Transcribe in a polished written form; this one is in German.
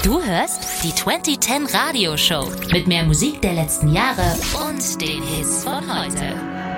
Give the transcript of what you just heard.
Du hörst die 2010 Radio Show mit mehr Musik der letzten Jahre und den Hits von heute.